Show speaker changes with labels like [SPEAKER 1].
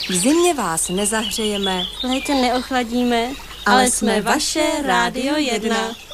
[SPEAKER 1] V zimě vás nezahřejeme,
[SPEAKER 2] v létě neochladíme,
[SPEAKER 1] ale jsme vaše Rádio 1.